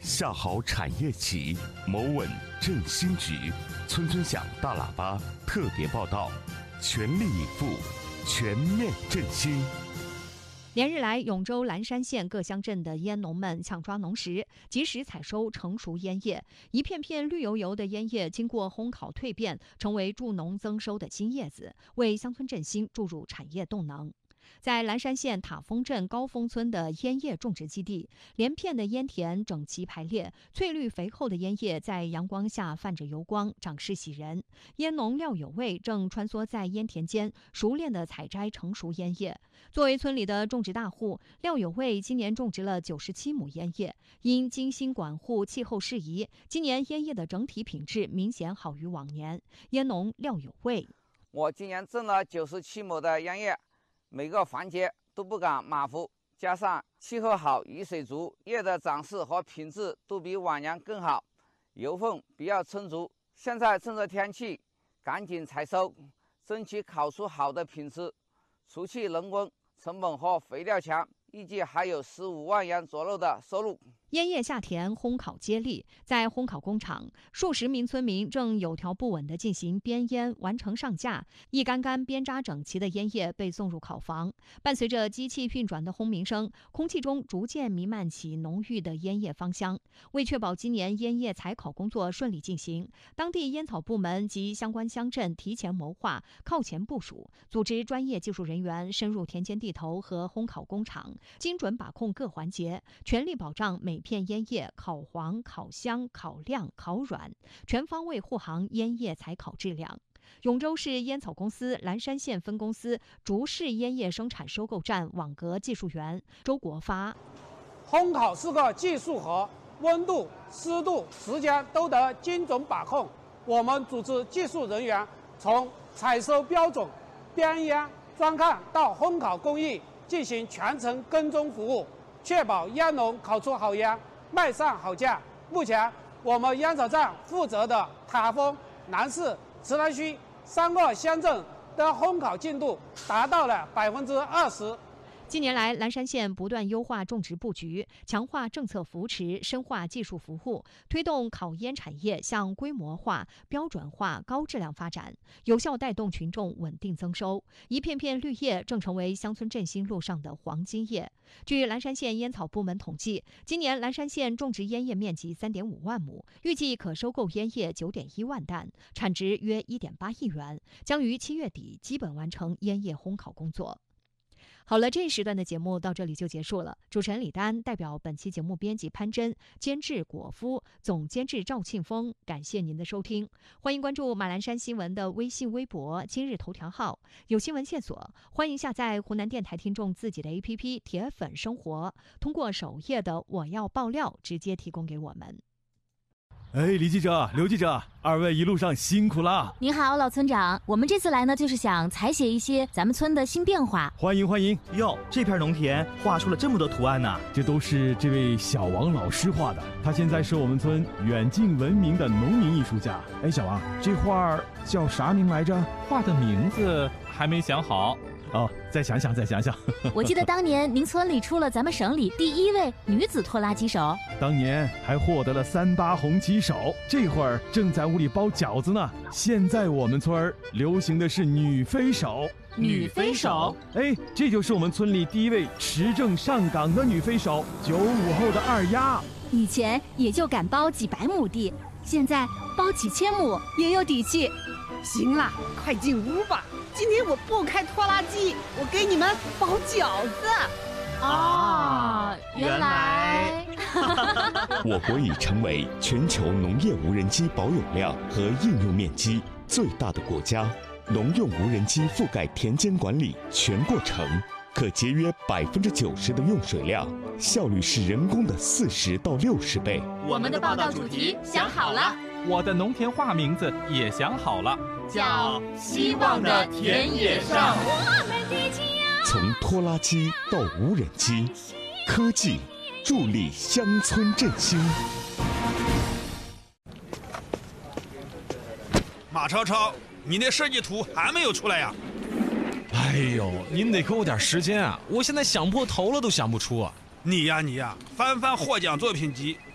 下好产业企，谋稳振兴局。村村响大喇叭特别报道，全力以赴，全面振兴。 连日来，永州蓝山县各乡镇的烟农们抢抓农时，及时采收成熟烟叶，一片片绿油油的烟叶经过烘烤蜕变，成为助农增收的新叶子，为乡村振兴注入产业动能。在蓝山县塔峰镇高峰村的烟叶种植基地，连片的烟田整齐排列，翠绿肥厚的烟叶在阳光下泛着油光，长势喜人。烟农廖有卫正穿梭在烟田间，熟练地采摘成熟烟叶。作为村里的种植大户，廖有卫今年种植了97亩烟叶，因精心管护、气候适宜，今年烟叶的整体品质明显好于往年。烟农廖有卫： 我今年种了97亩的烟叶，每个环节都不敢马虎，加上气候好、雨水足，叶的长势和品质都比往年更好，油分比较充足。现在趁着天气，赶紧采收，争取烤出好的品质。除去人工成本和肥料钱，预计还有15万元左右的收入。 烟叶下田烘烤接力，在烘烤工厂，数十名村民正有条不紊地进行煸烟，完成上架。一杆杆编扎整齐的烟叶被送入烤房，伴随着机器运转的轰鸣声，空气中逐渐弥漫起浓郁的烟叶芳香。为确保今年烟叶采烤工作顺利进行，当地烟草部门及相关乡镇提前谋划，靠前部署，组织专业技术人员深入田间地头和烘烤工厂，精准把控各环节，全力保障每片烟叶烤黄、烤香、烤亮、烤软，全方位护航烟叶采烤质量。永州市烟草公司蓝山县分公司竹式烟叶生产收购站网格技术员周国发： 烘烤是个技术活，温度、湿度、时间都得精准把控。我们组织技术人员从采收标准、煸烟、专看到烘烤工艺进行全程跟踪服务，确保烟农烤出好烟，卖上好价。目前，我们烟草站负责的塔峰、南市、池南区3个乡镇的烘烤进度达到了20%。 近年来，蓝山县不断优化种植布局，强化政策扶持，深化技术服务，推动烤烟产业向规模化、标准化、高质量发展，有效带动群众稳定增收。一片片绿叶正成为乡村振兴路上的黄金叶。据蓝山县烟草部门统计，今年蓝山县种植烟叶面积3.5万亩，预计可收购烟叶9.1万担，产值约1.8亿元，将于7月底基本完成烟叶烘烤工作。好了，这一时段的节目到这里就结束了。主持人李丹代表本期节目编辑潘真、监制果夫、总监制赵庆峰，感谢您的收听。欢迎关注马栏山新闻的微信、微博、今日头条号，有新闻线索，欢迎下载湖南电台听众自己的 APP 铁粉生活，通过首页的我要爆料直接提供给我们。 哎，李记者、刘记者，二位一路上辛苦了。 您好，老村长，我们这次来呢，就是想采写一些咱们村的新变化。 欢迎欢迎哟！这片农田画出了这么多图案呢， 这都是这位小王老师画的。他现在是我们村远近闻名的农民艺术家。哎，小王，这画叫啥名来着？ 画的名字还没想好。 哦，再想想。 我记得当年您村里出了咱们省里第1位女子拖拉机手， 当年还获得了3·8红旗手，这会儿正在屋里包饺子呢。现在我们村流行的是女飞手。 女飞手？ 哎，这就是我们村里第1位持证上岗的女飞手，95后的二丫。 以前也就敢包几百亩地，现在包几千亩也有底气。 行了，快进屋吧。今天我不开拖拉机，我给你们包饺子。 原来我国已成为全球农业无人机保有量和应用面积最大的国家，农用无人机覆盖田间管理全过程，可节约90%的用水量，效率是人工的40到60倍。 我们的报道主题想好了， 我的农田画名字也想好了， 叫希望的田野上。 从拖拉机到无人机，科技助力乡村振兴。 马超超，你那设计图还没有出来呀？ 哎呦，您得给我点时间啊！我现在想破头了都想不出啊！ 你呀，翻获奖作品集，